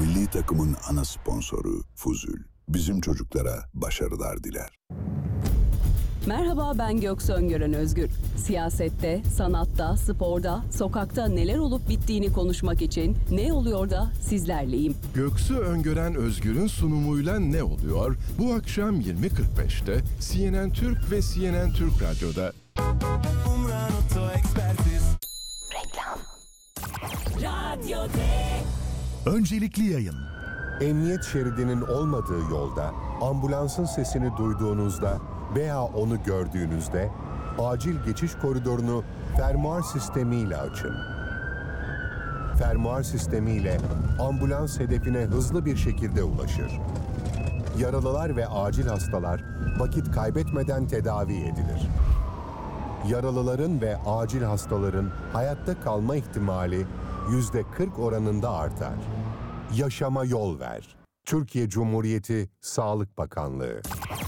Milli takımın ana sponsoru Fuzul. Bizim çocuklara başarılar diler. Merhaba, ben Göksu Öngören Özgür. Siyasette, sanatta, sporda, sokakta neler olup bittiğini konuşmak için Ne Oluyor da sizlerleyim. Göksu Öngören Özgür'ün sunumuyla Ne Oluyor? Bu akşam 20.45'te CNN Türk ve CNN Türk Radyo'da. Reklam. Öncelikli yayın. Emniyet şeridinin olmadığı yolda ambulansın sesini duyduğunuzda veya onu gördüğünüzde acil geçiş koridorunu fermuar sistemiyle açın. Fermuar sistemiyle ambulans hedefine hızlı bir şekilde ulaşır. Yaralılar ve acil hastalar vakit kaybetmeden tedavi edilir. Yaralıların ve acil hastaların hayatta kalma ihtimali %40 oranında artar. Yaşama yol ver. Türkiye Cumhuriyeti Sağlık Bakanlığı.